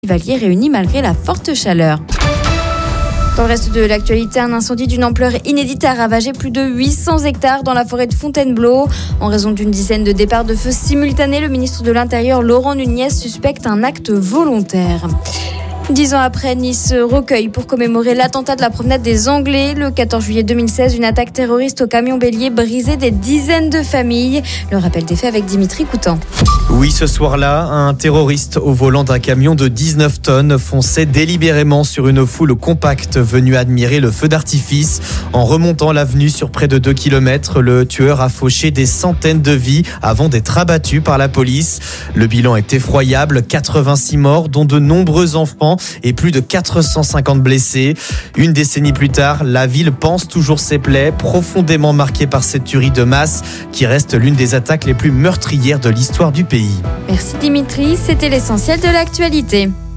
Valier réunis malgré la forte chaleur. Dans le reste de l'actualité, un incendie d'une ampleur inédite a ravagé plus de 800 hectares dans la forêt de Fontainebleau. En raison d'une dizaine de départs de feu simultanés, le ministre de l'Intérieur, Laurent Nunez, suspecte un acte volontaire. 10 ans après, Nice recueille pour commémorer l'attentat de la promenade des Anglais. Le 14 juillet 2016, une attaque terroriste au camion bélier brisait des dizaines de familles. Le rappel des faits avec Dimitri Coutan. Oui, ce soir-là, un terroriste au volant d'un camion de 19 tonnes fonçait délibérément sur une foule compacte venue admirer le feu d'artifice. En remontant l'avenue sur près de 2 km, le tueur a fauché des centaines de vies avant d'être abattu par la police. Le bilan est effroyable, 86 morts, dont de nombreux enfants et plus de 450 blessés. Une décennie plus tard, la ville pense toujours ses plaies, profondément marquée par cette tuerie de masse qui reste l'une des attaques les plus meurtrières de l'histoire du pays. Merci Dimitri, c'était l'essentiel de l'actualité.